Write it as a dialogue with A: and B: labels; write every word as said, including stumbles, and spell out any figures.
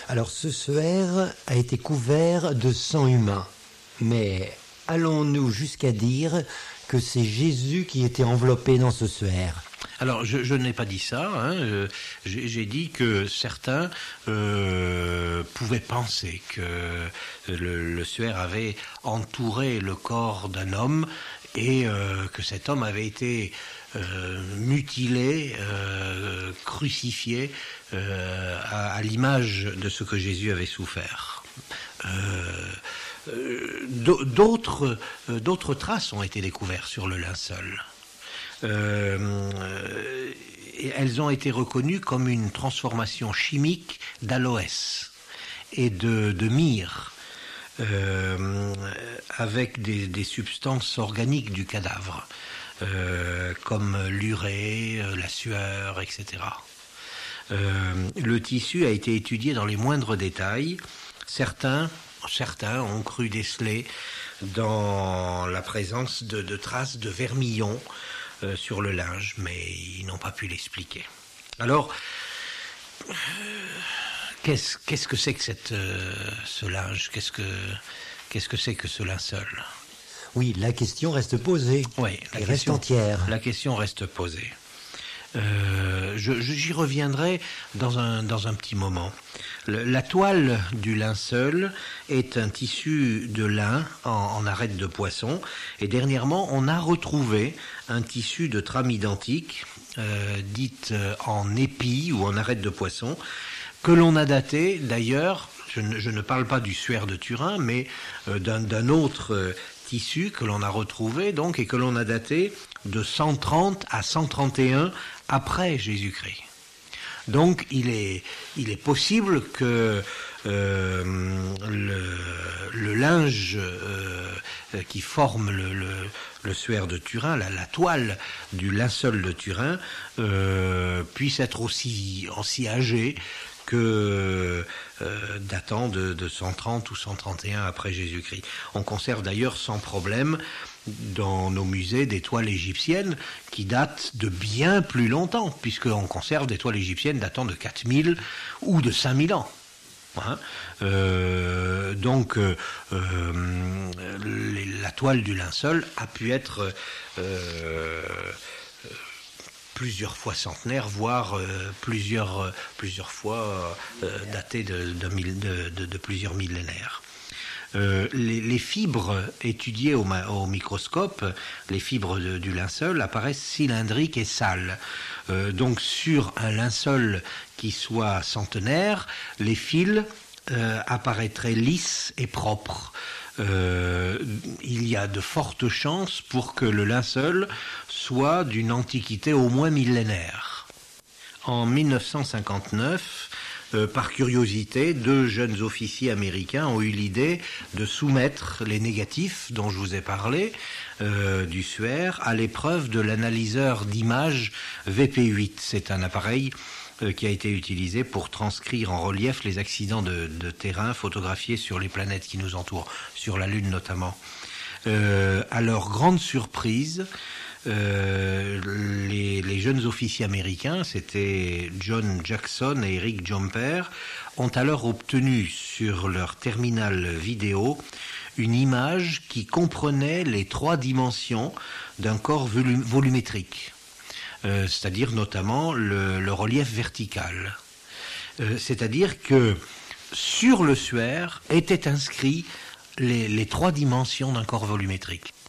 A: Alors ce suaire a été couvert de sang humain, mais allons-nous jusqu'à dire que c'est Jésus qui était enveloppé dans ce suaire ?
B: Alors, je, je n'ai pas dit ça. Hein. J'ai, j'ai dit que certains euh, pouvaient penser que le, le suaire avait entouré le corps d'un homme et euh, que cet homme avait été euh, mutilé, euh, crucifié euh, à, à l'image de ce que Jésus avait souffert. Euh, euh, d'autres, euh, d'autres traces ont été découvertes sur le linceul. Euh, et elles ont été reconnues comme une transformation chimique d'aloès et de, de myrrhe, euh, avec des, des substances organiques du cadavre, euh, comme l'urée, la sueur, et cetera. Euh, le tissu a été étudié dans les moindres détails. Certains, certains ont cru déceler dans la présence de, de traces de vermillon Euh, sur le linge, mais ils n'ont pas pu l'expliquer. Alors, euh, qu'est-ce, qu'est-ce que c'est que cette, euh, ce linge ? Qu'est-ce que, qu'est-ce que c'est que ce linceul ?
A: Oui, la question reste posée.
B: Oui, la
A: et
B: question,
A: reste entière.
B: La question reste posée. Euh, je, j'y reviendrai dans un, dans un petit moment. Le, la toile du linceul est un tissu de lin en, en arête de poisson, et dernièrement on a retrouvé un tissu de trame identique, euh, dite en épi ou en arête de poisson, que l'on a daté d'ailleurs, je ne, je ne parle pas du suaire de Turin, mais euh, d'un, d'un autre euh, tissu que l'on a retrouvé donc et que l'on a daté de cent trente à cent trente et un après Jésus-Christ. Donc il est, il est possible que euh, le, le linge euh, qui forme le, le, le suaire de Turin, la, la toile du linceul de Turin, euh, puisse être aussi, aussi âgé que euh, datant de, de cent trente ou cent trente et un après Jésus-Christ. On conserve d'ailleurs sans problème dans nos musées des toiles égyptiennes qui datent de bien plus longtemps, puisqu'on conserve des toiles égyptiennes datant de quatre mille ou de cinq mille ans. Hein euh, donc euh, les, la toile du linceul a pu être euh, plusieurs fois centenaire, voire euh, plusieurs, euh, plusieurs fois euh, datée de, de, de, de, de plusieurs millénaires. Euh, les, les fibres étudiées au, au microscope, les fibres de, du linceul apparaissent cylindriques et sales. Euh, donc sur un linceul qui soit centenaire, les fils euh, apparaîtraient lisses et propres. Euh, il y a de fortes chances pour que le linceul soit d'une antiquité au moins millénaire. En dix-neuf cent cinquante-neuf, Euh, par curiosité, deux jeunes officiers américains ont eu l'idée de soumettre les négatifs dont je vous ai parlé, euh, du suaire, à l'épreuve de l'analyseur d'images V P huit. C'est un appareil euh, qui a été utilisé pour transcrire en relief les accidents de, de terrain photographiés sur les planètes qui nous entourent, sur la Lune notamment. Euh, à leur grande surprise, Euh, les, les jeunes officiers américains, c'était John Jackson et Eric Jumper, ont alors obtenu sur leur terminal vidéo une image qui comprenait les trois dimensions d'un corps volum- volumétrique, euh, c'est-à-dire notamment le, le relief vertical. Euh, c'est-à-dire que sur le suaire étaient inscrits les, les trois dimensions d'un corps volumétrique.